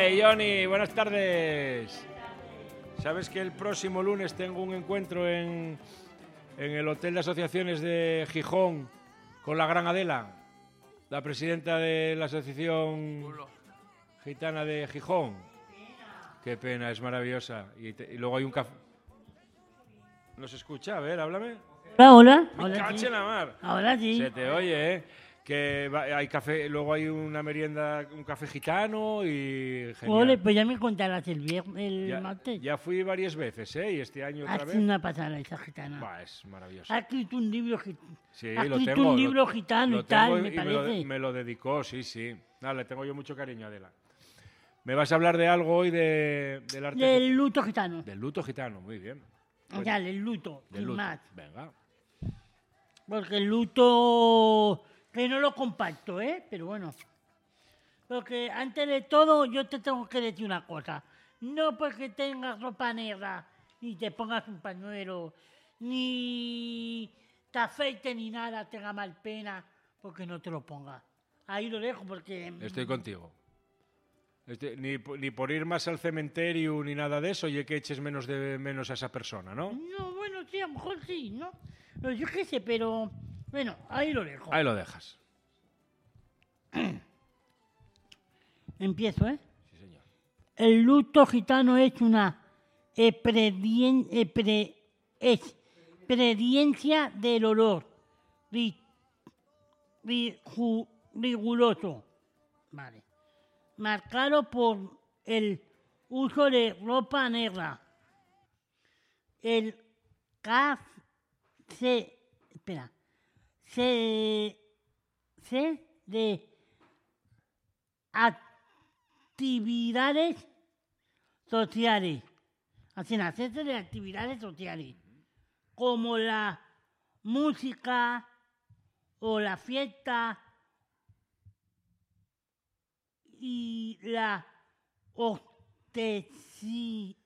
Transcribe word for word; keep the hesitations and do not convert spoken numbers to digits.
Hey, Johnny, buenas tardes. ¿Sabes que el próximo lunes tengo un encuentro en, en el Hotel de Asociaciones de Gijón con la gran Adela, la presidenta de la Asociación Gitana de Gijón? Qué pena, es maravillosa. Y, te, y luego hay un café. ¿No se escucha? A ver, háblame. Hola, hola. Me Ahora cache sí. la mar. Ahora sí. Se te oye, ¿eh? Que va- hay café, luego hay una merienda, un café gitano y genial. Ole, pues ya me contarás el viernes, el ya, martes. ya fui varias veces, ¿eh? Y este año otra Hace vez. una pasada esa gitana. Bah, es maravilloso. Ha escrito un libro, gi- Sí, ha lo escrito tengo. un lo- libro gitano lo y tal, tengo me y me lo, parece. me lo dedicó, sí, sí. No, le tengo yo mucho cariño, Adela. ¿Me vas a hablar de algo hoy de, del arte? Del luto gitano. Del luto gitano, muy bien. O sea, del luto, Del sin luto. más. Venga. Porque el luto, que no lo comparto, ¿eh? Pero bueno. Porque antes de todo, yo te tengo que decir una cosa. No porque tengas ropa negra, ni te pongas un pañuelo, ni te afeites ni nada, tenga mal pena, porque no te lo pongas. Ahí lo dejo porque... Estoy contigo. Estoy- ni, po- ni por ir más al cementerio ni nada de eso, y que eches menos de menos a esa persona, ¿no? No, bueno, sí, a lo mejor sí, ¿no? Pero yo qué sé, pero... Bueno, ahí lo dejo. Ahí lo dejas. Empiezo, ¿eh? Sí, señor. El luto gitano es una epredien- epre- experiencia del olor ri- ri- ju- riguroso, vale, marcado por el uso de ropa negra, el caf- se, espera, se, se de actividades sociales, hacen hacerse de actividades sociales, como la música o la fiesta y la ostesi-